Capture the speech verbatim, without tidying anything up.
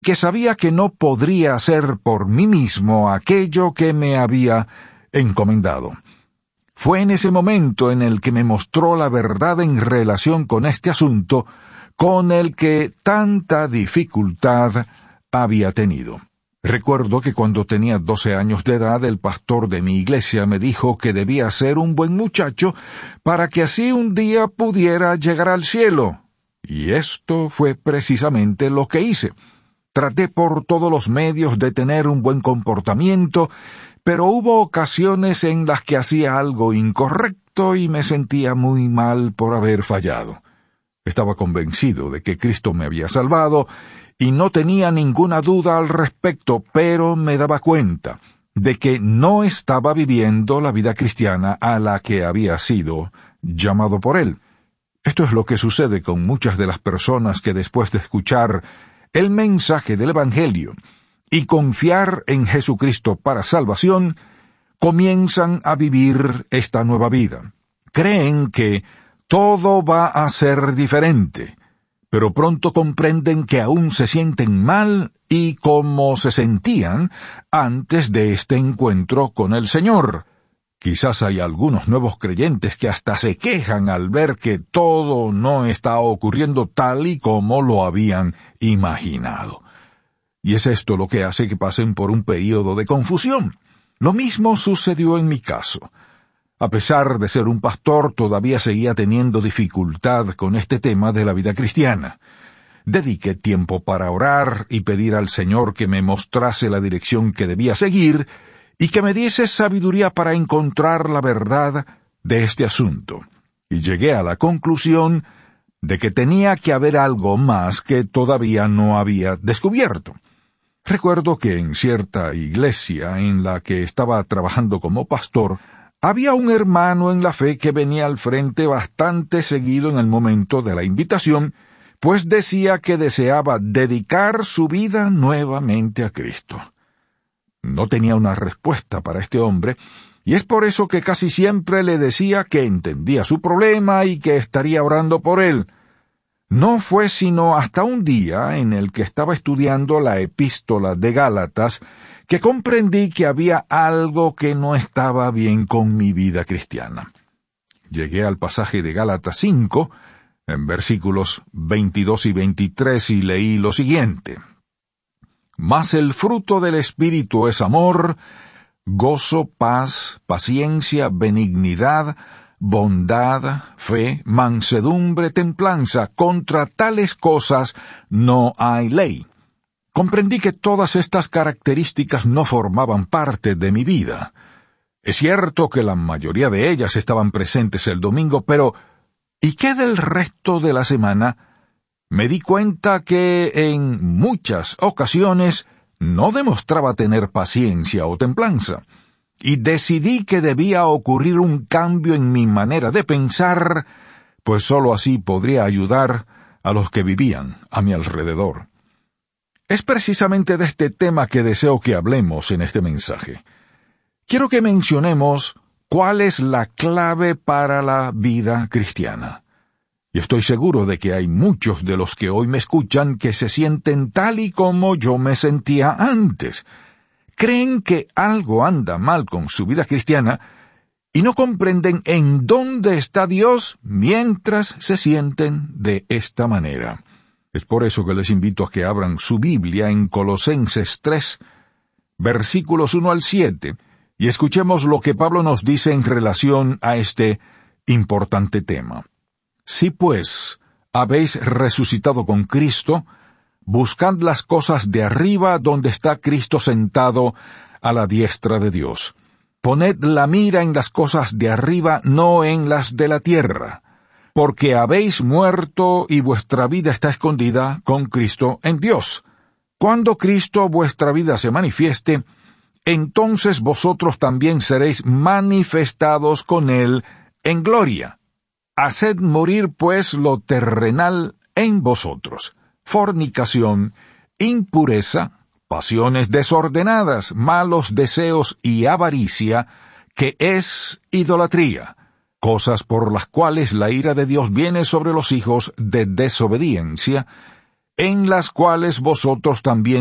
que sabía que no podría hacer por mí mismo aquello que me había encomendado. Fue en ese momento en el que me mostró la verdad en relación con este asunto, con el que tanta dificultad había tenido. Recuerdo que cuando tenía doce años de edad, el pastor de mi iglesia me dijo que debía ser un buen muchacho para que así un día pudiera llegar al cielo. Y esto fue precisamente lo que hice. Traté por todos los medios de tener un buen comportamiento, pero hubo ocasiones en las que hacía algo incorrecto y me sentía muy mal por haber fallado. Estaba convencido de que Cristo me había salvado y no tenía ninguna duda al respecto, pero me daba cuenta de que no estaba viviendo la vida cristiana a la que había sido llamado por Él. Esto es lo que sucede con muchas de las personas que después de escuchar el mensaje del Evangelio y confiar en Jesucristo para salvación, comienzan a vivir esta nueva vida. Creen que todo va a ser diferente, pero pronto comprenden que aún se sienten mal y como se sentían antes de este encuentro con el Señor. Quizás hay algunos nuevos creyentes que hasta se quejan al ver que todo no está ocurriendo tal y como lo habían imaginado. Y es esto lo que hace que pasen por un período de confusión. Lo mismo sucedió en mi caso. A pesar de ser un pastor, todavía seguía teniendo dificultad con este tema de la vida cristiana. Dediqué tiempo para orar y pedir al Señor que me mostrase la dirección que debía seguir y que me diese sabiduría para encontrar la verdad de este asunto. Y llegué a la conclusión de que tenía que haber algo más que todavía no había descubierto. Recuerdo que en cierta iglesia en la que estaba trabajando como pastor, había un hermano en la fe que venía al frente bastante seguido en el momento de la invitación, pues decía que deseaba dedicar su vida nuevamente a Cristo. No tenía una respuesta para este hombre, y es por eso que casi siempre le decía que entendía su problema y que estaría orando por él. No fue sino hasta un día en el que estaba estudiando la epístola de Gálatas que comprendí que había algo que no estaba bien con mi vida cristiana. Llegué al pasaje de Gálatas cinco, en versículos veintidós y veintitrés, y leí lo siguiente: Mas el fruto del Espíritu es amor, gozo, paz, paciencia, benignidad, bondad, fe, mansedumbre, templanza. Contra tales cosas no hay ley. Comprendí que todas estas características no formaban parte de mi vida. Es cierto que la mayoría de ellas estaban presentes el domingo, pero ¿y qué del resto de la semana? Me di cuenta que en muchas ocasiones no demostraba tener paciencia o templanza, y decidí que debía ocurrir un cambio en mi manera de pensar, pues sólo así podría ayudar a los que vivían a mi alrededor. Es precisamente de este tema que deseo que hablemos en este mensaje. Quiero que mencionemos cuál es la clave para la vida cristiana. Y estoy seguro de que hay muchos de los que hoy me escuchan que se sienten tal y como yo me sentía antes. Creen que algo anda mal con su vida cristiana y no comprenden en dónde está Dios mientras se sienten de esta manera. Es por eso que les invito a que abran su Biblia en Colosenses tres, versículos uno al siete, y escuchemos lo que Pablo nos dice en relación a este importante tema. Si pues habéis resucitado con Cristo, buscad las cosas de arriba donde está Cristo sentado a la diestra de Dios. Poned la mira en las cosas de arriba, no en las de la tierra, porque habéis muerto y vuestra vida está escondida con Cristo en Dios. Cuando Cristo vuestra vida se manifieste, entonces vosotros también seréis manifestados con Él en gloria. Haced morir pues lo terrenal en vosotros: fornicación, impureza, pasiones desordenadas, malos deseos y avaricia, que es idolatría, cosas por las cuales la ira de Dios viene sobre los hijos de desobediencia, en las cuales vosotros también